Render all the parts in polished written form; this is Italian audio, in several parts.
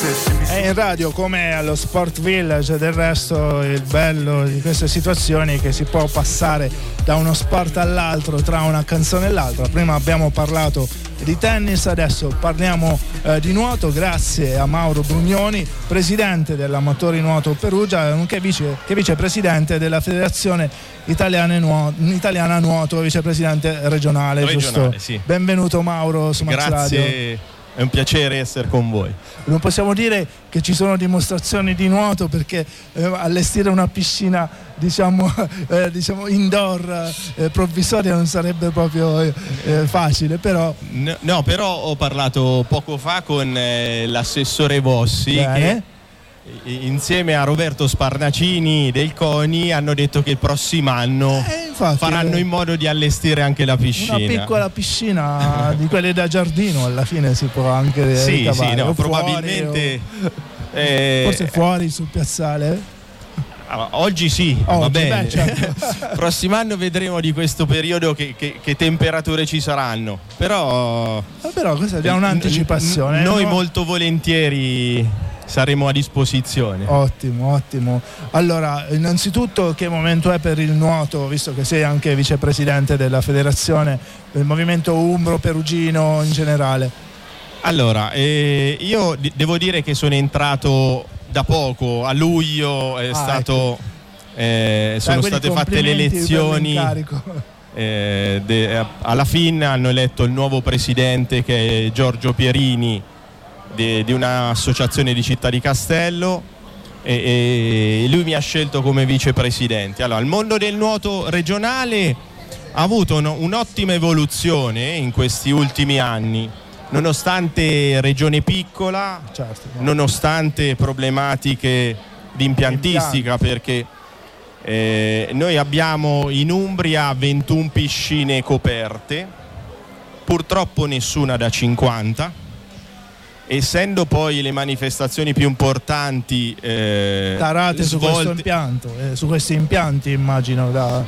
È in radio come allo Sport Village. Del resto il bello di queste situazioni è che si può passare da uno sport all'altro, tra una canzone e l'altra. Prima abbiamo parlato di tennis, adesso parliamo di nuoto grazie a Mauro Brugnoni, presidente dell'Amatori Nuoto Perugia, nonché vicepresidente della Federazione Italiana Nuoto, vicepresidente regionale, giusto? Sì. Benvenuto Mauro su Max Radio. Grazie. È un piacere essere con voi. Non possiamo dire che ci sono dimostrazioni di nuoto, perché allestire una piscina diciamo indoor provvisoria non sarebbe proprio facile, però no, però ho parlato poco fa con l'assessore Vossi. Bene. Che insieme a Roberto Sparnacini del CONI hanno detto che il prossimo anno faranno in modo di allestire anche la piscina. Una piccola piscina di quelle da giardino, alla fine si può anche ricavare. Sì, no, probabilmente forse fuori sul piazzale. Oggi sì, va bene. Certo. Prossimo anno vedremo di questo periodo che temperature ci saranno. Però questa è già un'anticipazione. Noi molto volentieri saremo a disposizione. Ottimo. Allora, innanzitutto, che momento è per il nuoto, visto che sei anche vicepresidente della federazione, del movimento umbro perugino in generale? Allora, io devo dire che sono entrato da poco, a luglio sono state fatte le elezioni. Alla fine hanno eletto il nuovo presidente, che è Giorgio Pierini, di un'associazione di Città di Castello, e lui mi ha scelto come vicepresidente. Allora, il mondo del nuoto regionale ha avuto un'ottima evoluzione in questi ultimi anni, nonostante regione piccola, certo, nonostante problematiche di impiantistica, perché noi abbiamo in Umbria 21 piscine coperte, purtroppo nessuna da 50. Essendo poi le manifestazioni più importanti tarate su questo impianto, su questi impianti, immagino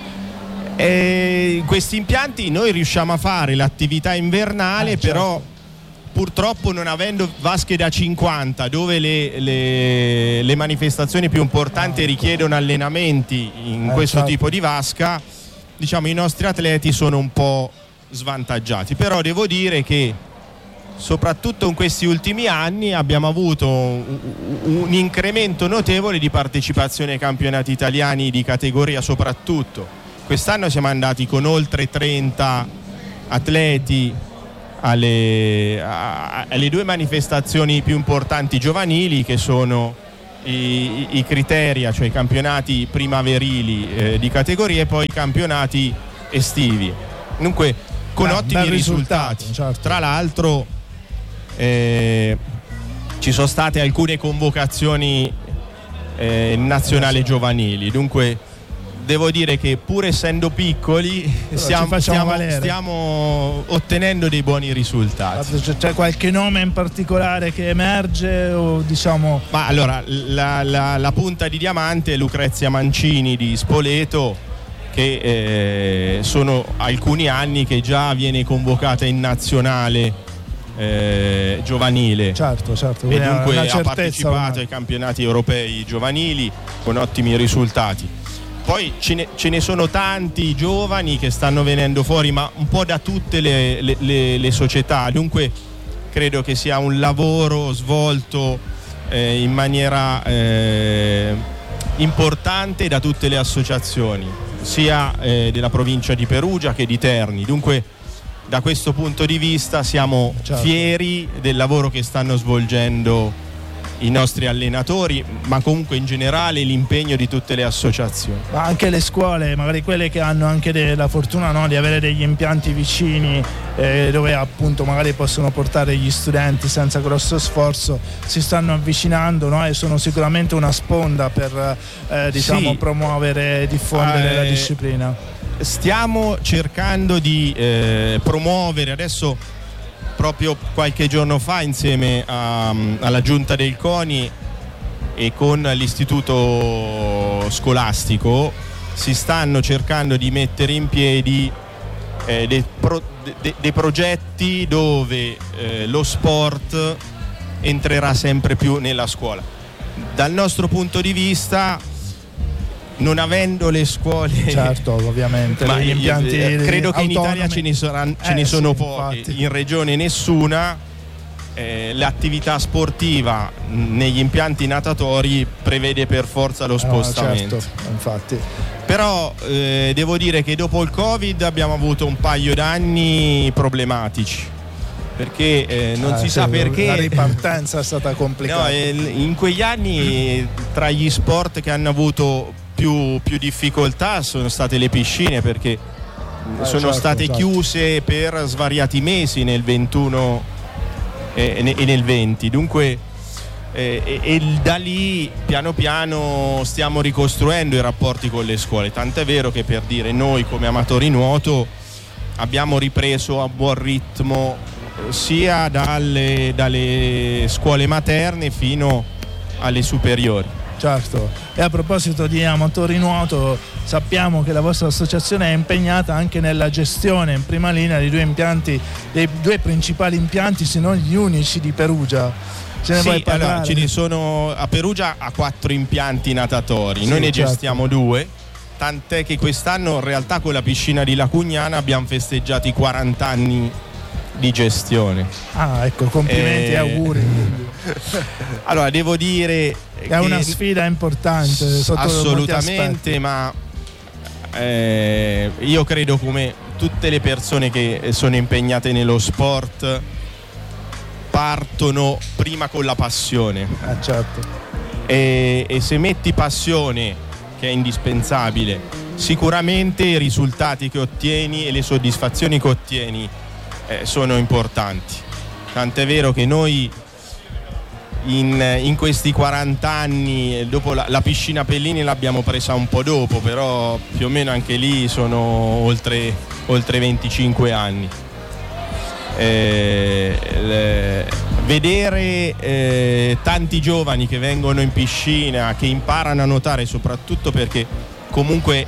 questi impianti noi riusciamo a fare l'attività invernale, però purtroppo non avendo vasche da 50, dove le manifestazioni più importanti richiedono allenamenti in questo tipo di vasca, diciamo i nostri atleti sono un po' svantaggiati. Però devo dire che soprattutto in questi ultimi anni abbiamo avuto un incremento notevole di partecipazione ai campionati italiani di categoria. Soprattutto quest'anno siamo andati con oltre 30 atleti alle due manifestazioni più importanti giovanili, che sono i Criteria, cioè i campionati primaverili di categoria, e poi i campionati estivi, dunque con ottimi risultati. Certo. Tra l'altro ci sono state alcune convocazioni nazionali giovanili, dunque devo dire che pur essendo piccoli stiamo ottenendo dei buoni risultati. C'è qualche nome in particolare che emerge, o diciamo? Ma allora la punta di diamante è Lucrezia Mancini di Spoleto, che sono alcuni anni che già viene convocata in nazionale giovanile. Certo. E dunque ha partecipato ai campionati europei giovanili con ottimi risultati. Poi ce ne sono tanti giovani che stanno venendo fuori, ma un po' da tutte le società, dunque credo che sia un lavoro svolto in maniera importante da tutte le associazioni, sia della provincia di Perugia che di Terni. Dunque da questo punto di vista siamo fieri del lavoro che stanno svolgendo i nostri allenatori, ma comunque in generale l'impegno di tutte le associazioni. Ma anche le scuole, magari quelle che hanno anche la fortuna di avere degli impianti vicini, dove appunto magari possono portare gli studenti senza grosso sforzo, si stanno avvicinando, e sono sicuramente una sponda per promuovere e diffondere la disciplina. Stiamo cercando di promuovere adesso. Proprio qualche giorno fa, insieme alla giunta del CONI e con l'istituto scolastico, si stanno cercando di mettere in piedi dei progetti dove lo sport entrerà sempre più nella scuola. Dal nostro punto di vista, non avendo le scuole, certo, ovviamente, ma gli impianti credo che autonomi, in Italia ce ne sono pochi, infatti. in regione nessuna. L'attività sportiva negli impianti natatori prevede per forza lo spostamento. Certo, infatti. Però devo dire che dopo il Covid abbiamo avuto un paio d'anni problematici, perché non si sa perché la ripartenza è stata complicata. In quegli anni tra gli sport che hanno avuto più difficoltà sono state le piscine, perché sono state chiuse per svariati mesi nel 21 e nel 20, dunque e da lì piano piano stiamo ricostruendo i rapporti con le scuole, tant'è vero che, per dire, noi come amatori nuoto abbiamo ripreso a buon ritmo sia dalle scuole materne fino alle superiori. Certo, e a proposito di amatori nuoto, sappiamo che la vostra associazione è impegnata anche nella gestione in prima linea dei due principali impianti, se non gli unici, di Perugia. Ce ne vuoi parlare? Allora, ce ne sono a Perugia, a 4 impianti natatori, noi ne gestiamo 2, tant'è che quest'anno in realtà con la piscina di Lacugnana abbiamo festeggiato i 40 anni di gestione. Ah, ecco, complimenti e auguri. Allora, devo dire è una sfida importante sotto assolutamente, ma io credo, come tutte le persone che sono impegnate nello sport, partono prima con la passione. Certo. E se metti passione, che è indispensabile, sicuramente i risultati che ottieni e le soddisfazioni che ottieni sono importanti. Tant'è vero che noi in questi 40 anni, dopo la piscina Pellini l'abbiamo presa un po' dopo, però più o meno anche lì sono oltre 25 anni. Vedere tanti giovani che vengono in piscina, che imparano a nuotare, soprattutto perché comunque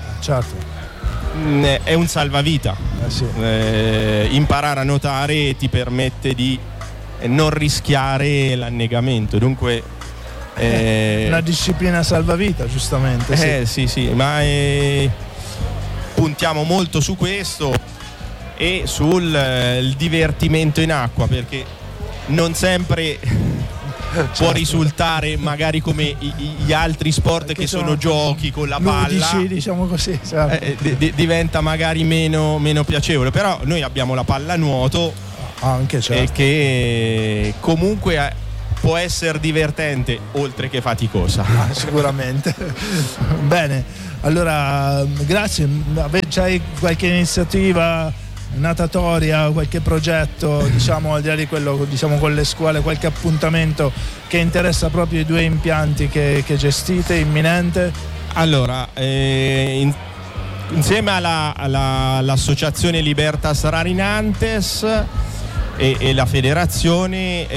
è un salvavita. Imparare a nuotare ti permette di non rischiare l'annegamento, dunque una disciplina salvavita, giustamente. Sì, ma puntiamo molto su questo e sul divertimento in acqua, perché non sempre può risultare magari come gli altri sport che sono giochi con la palla, ludici, diciamo così, diventa magari meno piacevole. Però noi abbiamo la pallanuoto, anche che comunque può essere divertente oltre che faticosa. Sicuramente. Bene, allora grazie. C'hai qualche iniziativa natatoria, qualche progetto, diciamo, al di là di quello, diciamo, con le scuole, qualche appuntamento che interessa proprio i due impianti che gestite, imminente? Allora, insieme all'associazione Libertas Rarinantes e la federazione,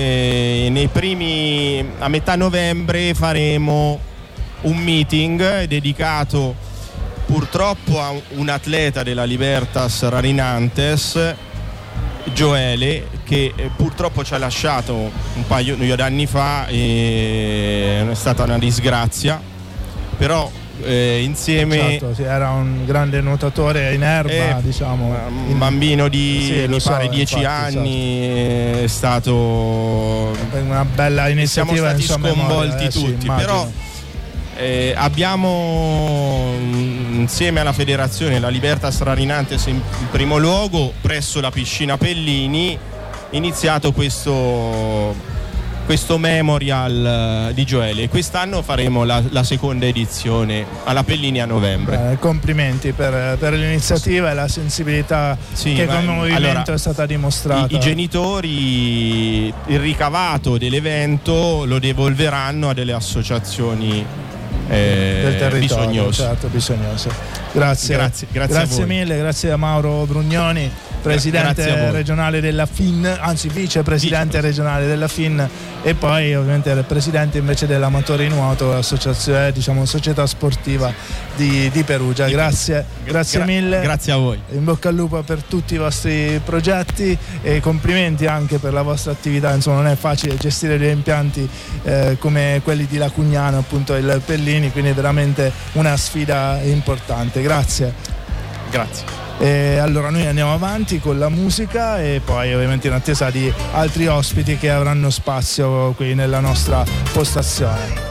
a metà novembre faremo un meeting dedicato purtroppo a un atleta della Libertas Rarinantes, Gioele, che purtroppo ci ha lasciato un paio d'anni fa, e è stata una disgrazia, però insieme era un grande nuotatore in erba, diciamo, un bambino di mi pare 10 anni, è stato una bella iniziativa, siamo stati sconvolti tutti, però abbiamo, insieme alla federazione, la Libertas Rarinantes in primo luogo, presso la piscina Pellini, iniziato questo memorial di Gioele. Quest'anno faremo la seconda edizione alla Pellini a novembre. Complimenti per l'iniziativa e la sensibilità che come movimento è stata dimostrata. I genitori il ricavato dell'evento lo devolveranno a delle associazioni del territorio, bisognose. Certo, bisognose. Grazie a voi. Mille, grazie a Mauro Brugnoni. presidente regionale della FIN, anzi vicepresidente regionale della FIN, e poi ovviamente il presidente invece dell'Amatori Nuoto, associazione, diciamo società sportiva di Perugia. Grazie mille. Grazie a voi. In bocca al lupo per tutti i vostri progetti e complimenti anche per la vostra attività. Insomma, non è facile gestire degli impianti come quelli di Lacugnano, appunto il Pellini, quindi è veramente una sfida importante. Grazie. Allora noi andiamo avanti con la musica e poi ovviamente in attesa di altri ospiti che avranno spazio qui nella nostra postazione.